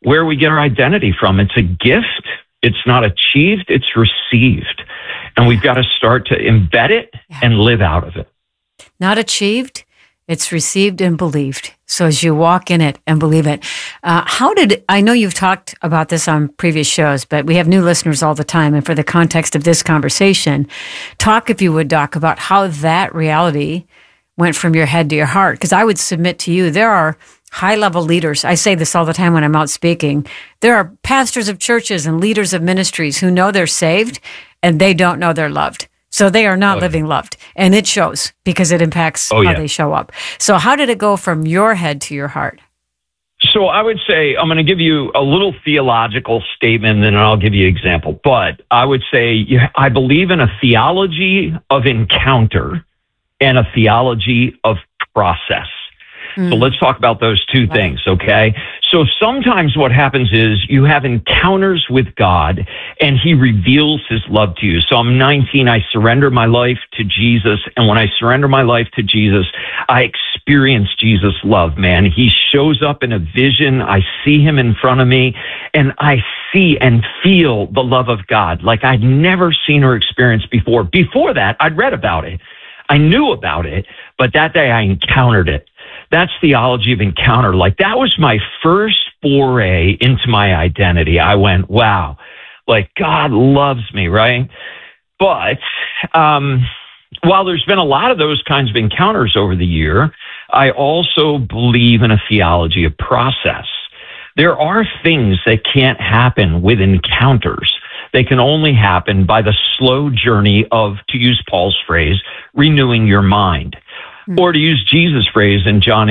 where we get our identity from. It's a gift. It's not achieved. It's received. And we've got to start to embed it and live out of it. Not achieved. It's received and believed. So as you walk in it and believe it, I know you've talked about this on previous shows, but we have new listeners all the time. And for the context of this conversation, talk, if you would, Doc, about how that reality went from your head to your heart. Because I would submit to you, there are high-level leaders. I say this all the time when I'm out speaking. There are pastors of churches and leaders of ministries who know they're saved and they don't know they're loved. So they are not living loved. And it shows because it impacts how they show up. So how did it go from your head to your heart? So I would say, I'm going to give you a little theological statement, and then I'll give you an example. But I would say I believe in a theology of encounter and a theology of process. So let's talk about those two things, okay? So sometimes what happens is you have encounters with God and he reveals his love to you. So I'm 19, I surrender my life to Jesus. And when I surrender my life to Jesus, I experience Jesus' love, man. He shows up in a vision. I see him in front of me and I see and feel the love of God like I'd never seen or experienced before. Before that, I'd read about it. I knew about it, but that day I encountered it. That's theology of encounter. Like that was my first foray into my identity. I went, wow, like God loves me, right? But while there's been a lot of those kinds of encounters over the year, I also believe in a theology of process. There are things that can't happen with encounters. They can only happen by the slow journey of, to use Paul's phrase, renewing your mind. Or to use Jesus' phrase in John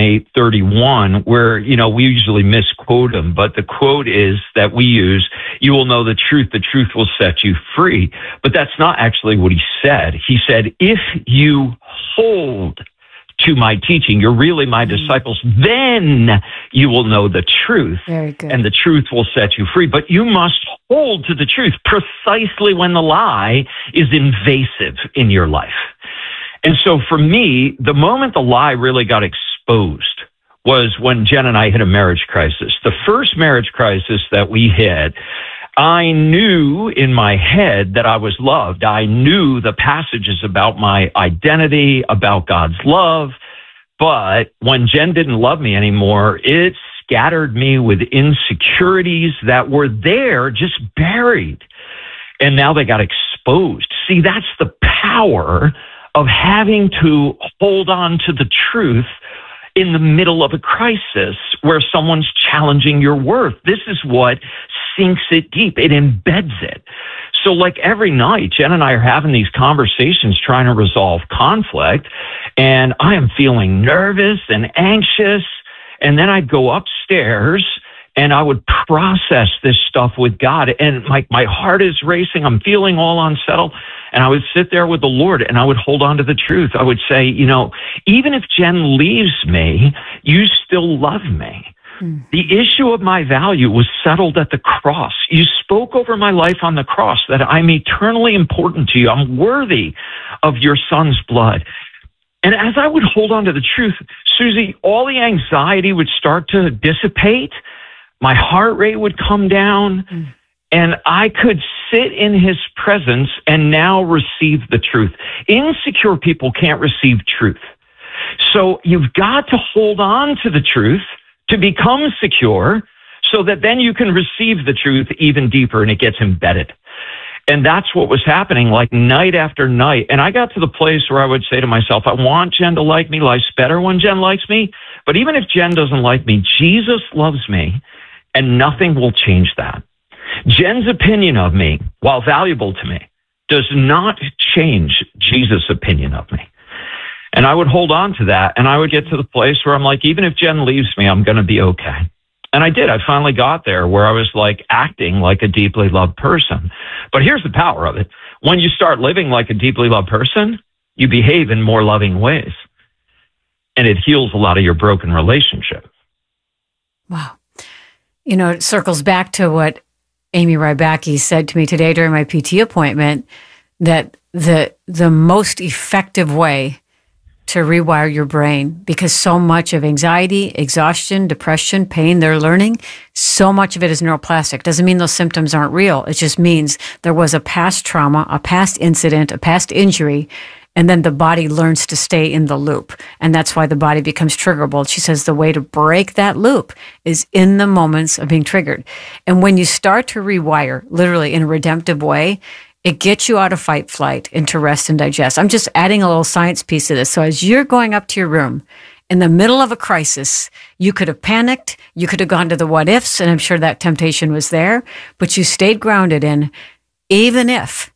8:31, where, we usually misquote him, but the quote is that we use, you will know the truth will set you free. But that's not actually what he said. He said, if you hold to my teaching, you're really my disciples, then you will know the truth. Very good. And the truth will set you free. But you must hold to the truth precisely when the lie is invasive in your life. And so for me, the moment the lie really got exposed was when Jen and I hit a marriage crisis. The first marriage crisis that we hit, I knew in my head that I was loved. I knew the passages about my identity, about God's love. But when Jen didn't love me anymore, it scattered me with insecurities that were there, just buried. And now they got exposed. See, that's the power of having to hold on to the truth in the middle of a crisis where someone's challenging your worth. This is what sinks it deep. It embeds it. So like every night, Jen and I are having these conversations trying to resolve conflict, and I am feeling nervous and anxious. And then I'd go upstairs and I would process this stuff with God. And my heart is racing. I'm feeling all unsettled. And I would sit there with the Lord and I would hold on to the truth. I would say, even if Jen leaves me, you still love me. The issue of my value was settled at the cross. You spoke over my life on the cross that I'm eternally important to you. I'm worthy of your son's blood. And as I would hold on to the truth, Susie, all the anxiety would start to dissipate. My heart rate would come down. And I could sit in his presence and now receive the truth. Insecure people can't receive truth. So you've got to hold on to the truth to become secure so that then you can receive the truth even deeper and it gets embedded. And that's what was happening like night after night. And I got to the place where I would say to myself, I want Jen to like me. Life's better when Jen likes me. But even if Jen doesn't like me, Jesus loves me and nothing will change that. Jen's opinion of me, while valuable to me, does not change Jesus' opinion of me. And I would hold on to that, and I would get to the place where I'm like, even if Jen leaves me, I'm going to be okay. And I did. I finally got there where I was like acting like a deeply loved person. But here's the power of it. When you start living like a deeply loved person, you behave in more loving ways. And it heals a lot of your broken relationship. Wow. It circles back to what Amy Rybacki said to me today during my PT appointment, that the most effective way to rewire your brain, because so much of anxiety, exhaustion, depression, pain they're learning, so much of it is neuroplastic. Doesn't mean those symptoms aren't real. It just means there was a past trauma, a past incident, a past injury, and then the body learns to stay in the loop. And that's why the body becomes triggerable. She says the way to break that loop is in the moments of being triggered. And when you start to rewire, literally in a redemptive way, it gets you out of fight, flight, into rest and digest. I'm just adding a little science piece to this. So as you're going up to your room in the middle of a crisis, you could have panicked, you could have gone to the what ifs, and I'm sure that temptation was there, but you stayed grounded in, even if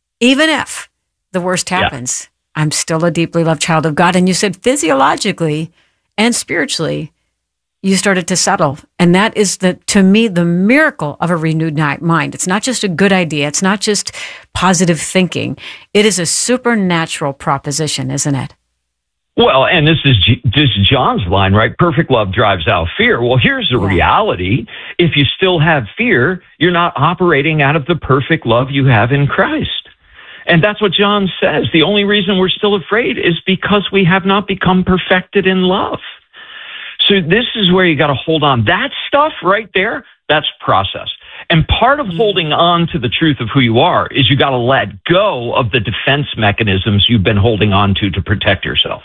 the worst happens, I'm still a deeply loved child of God. And you said physiologically and spiritually, you started to settle. And that is, to me, the miracle of a renewed mind. It's not just a good idea. It's not just positive thinking. It is a supernatural proposition, isn't it? Well, and this is John's line, right? Perfect love drives out fear. Well, here's the reality. If you still have fear, you're not operating out of the perfect love you have in Christ. And that's what John says. The only reason we're still afraid is because we have not become perfected in love. So this is where you got to hold on. That stuff right there, that's process. And part of holding on to the truth of who you are is you got to let go of the defense mechanisms you've been holding on to protect yourself.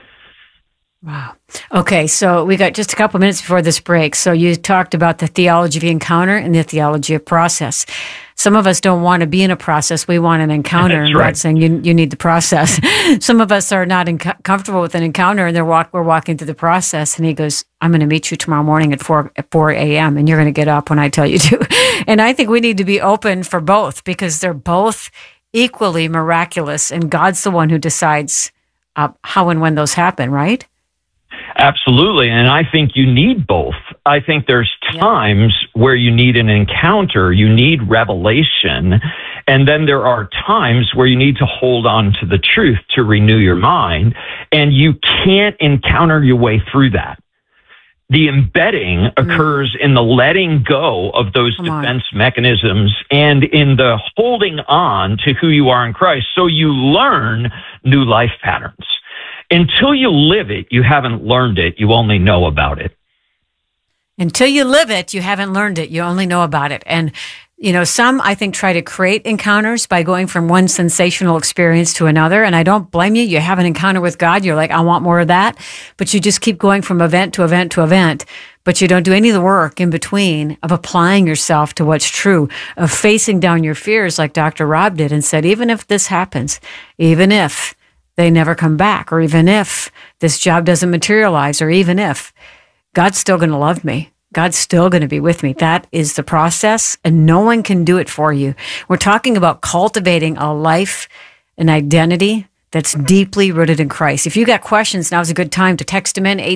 Wow. Okay, so we got just a couple minutes before this break. So you talked about the theology of the encounter and the theology of process. Some of us don't want to be in a process. We want an encounter. That's and right. God's saying you need the process. Some of us are not comfortable with an encounter, and we're walking through the process. And he goes, I'm going to meet you tomorrow morning at 4 a.m., and you're going to get up when I tell you to. And I think we need to be open for both, because they're both equally miraculous, and God's the one who decides how and when those happen, right? Absolutely. And I think you need both. I think there's times where you need an encounter, you need revelation, and then there are times where you need to hold on to the truth to renew your mind, and you can't encounter your way through that. The embedding occurs in the letting go of those defense mechanisms and in the holding on to who you are in Christ, so you learn new life patterns. Until you live it, you haven't learned it. You only know about it. Until you live it, you haven't learned it. You only know about it. And, some, I think, try to create encounters by going from one sensational experience to another. And I don't blame you. You have an encounter with God. You're like, I want more of that. But you just keep going from event to event to event. But you don't do any of the work in between of applying yourself to what's true, of facing down your fears like Dr. Rob did and said, even if this happens, even if they never come back, or even if this job doesn't materialize, or even if, God's still going to love me. God's still going to be with me. That is the process, and no one can do it for you. We're talking about cultivating a life, an identity that's deeply rooted in Christ. If you got questions, now's a good time to text them in,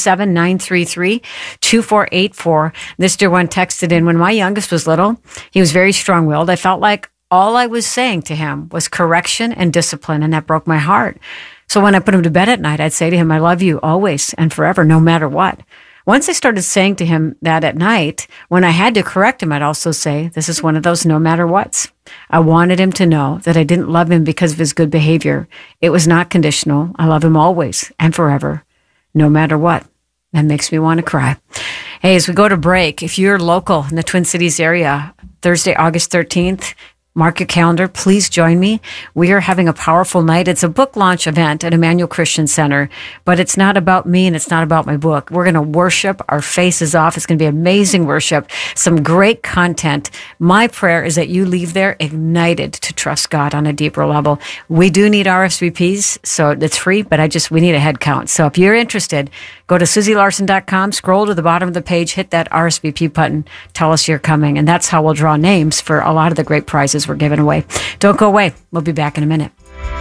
877-933-2484. This dear one texted in, when my youngest was little, he was very strong-willed. I felt like all I was saying to him was correction and discipline, and that broke my heart. So when I put him to bed at night, I'd say to him, I love you always and forever, no matter what. Once I started saying to him that at night, when I had to correct him, I'd also say, this is one of those no matter whats. I wanted him to know that I didn't love him because of his good behavior. It was not conditional. I love him always and forever, no matter what. That makes me want to cry. Hey, as we go to break, if you're local in the Twin Cities area, Thursday, August 13th, mark your calendar. Please join me. We are having a powerful night. It's a book launch event at Emmanuel Christian Center, but it's not about me and it's not about my book. We're going to worship our faces off. It's going to be amazing worship, some great content. My prayer is that you leave there ignited to trust God on a deeper level. We do need RSVPs, so it's free, but we need a head count. So if you're interested, go to SusieLarson.com, scroll to the bottom of the page, hit that RSVP button, tell us you're coming, and that's how we'll draw names for a lot of the great prizes we're giving away. Don't go away. We'll be back in a minute.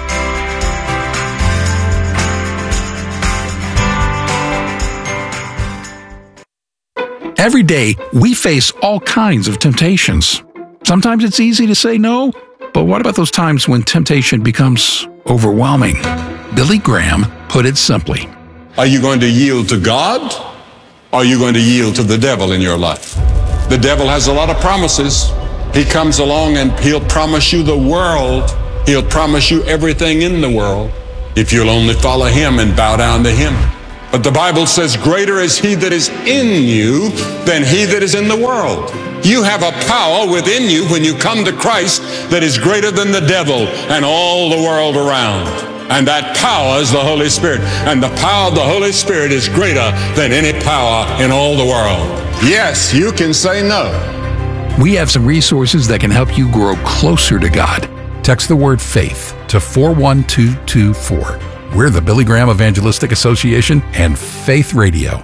Every day, we face all kinds of temptations. Sometimes it's easy to say no, but what about those times when temptation becomes overwhelming? Billy Graham put it simply. Are you going to yield to God, or are you going to yield to the devil in your life? The devil has a lot of promises. He comes along and he'll promise you the world. He'll promise you everything in the world. if you'll only follow him and bow down to him. But the Bible says, greater is he that is in you than he that is in the world. You have a power within you when you come to Christ that is greater than the devil and all the world around. And that power is the Holy Spirit. And the power of the Holy Spirit is greater than any power in all the world. Yes, you can say no. We have some resources that can help you grow closer to God. Text the word faith to 41224. We're the Billy Graham Evangelistic Association and Faith Radio.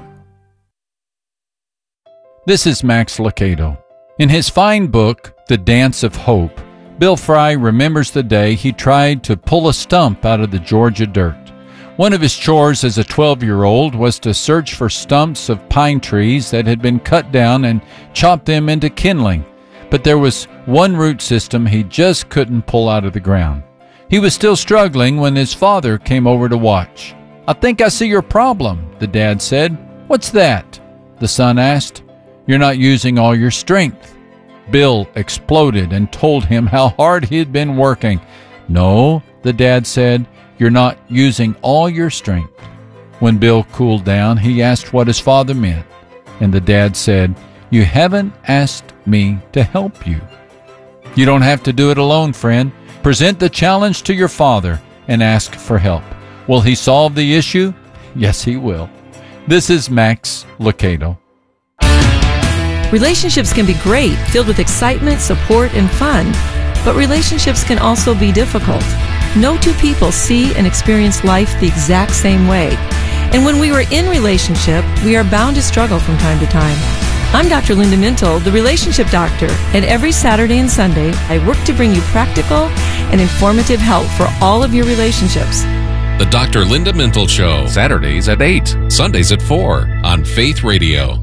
This is Max Lucado. In his fine book, The Dance of Hope, Bill Fry remembers the day he tried to pull a stump out of the Georgia dirt. One of his chores as a 12-year-old was to search for stumps of pine trees that had been cut down and chop them into kindling, but there was one root system he just couldn't pull out of the ground. He was still struggling when his father came over to watch. "I think I see your problem," the dad said. "What's that?" the son asked. "You're not using all your strength." Bill exploded and told him how hard he had been working. "No," the dad said, "you're not using all your strength." When Bill cooled down, he asked what his father meant, and the dad said, "You haven't asked me to help you." You don't have to do it alone, friend. Present the challenge to your father and ask for help. Will he solve the issue? Yes, he will. This is Max Lucado. Relationships can be great, filled with excitement, support, and fun. But relationships can also be difficult. No two people see and experience life the exact same way. And when we are in relationship, we are bound to struggle from time to time. I'm Dr. Linda Mintle, the Relationship Doctor, and every Saturday and Sunday, I work to bring you practical and informative help for all of your relationships. The Dr. Linda Mintle Show, Saturdays at 8, Sundays at 4 on Faith Radio.